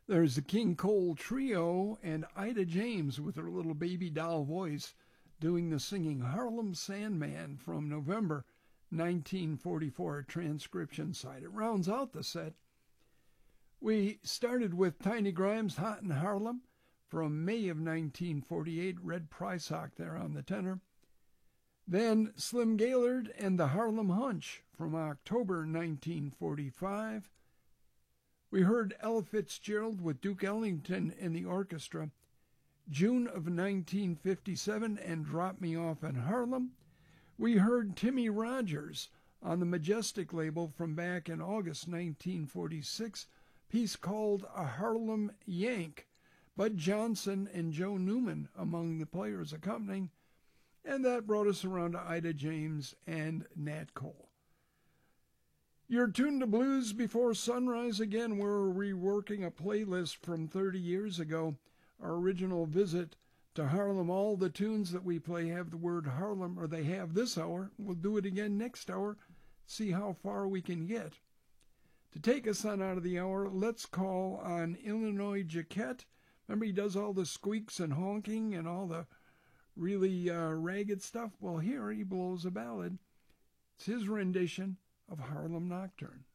There's the King Cole Trio and Ida James with her little baby doll voice doing the singing Harlem Sandman from November 1944 transcription side. It rounds out the set. We started with Tiny Grimes' Hot in Harlem from May of 1948, Red Prysock there on the tenor. Then Slim Gaillard and the Harlem Hunch from October 1945. We heard Ella Fitzgerald with Duke Ellington in the orchestra, June of 1957, and Drop Me Off in Harlem. We heard Timmy Rogers on the Majestic label from back in August 1946, piece called A Harlem Yank, Bud Johnson and Joe Newman among the players accompanying, and that brought us around to Ida James and Nat Cole. You're tuned to Blues Before Sunrise again. We're reworking a playlist from 30 years ago. Our original visit to Harlem, all the tunes that we play have the word Harlem, or they have this hour. We'll do it again next hour, see how far we can get. To take us on out of the hour, let's call on Illinois Jacquet. Remember, he does all the squeaks and honking and all the really ragged stuff. Well, here he blows a ballad. It's his rendition of Harlem Nocturne.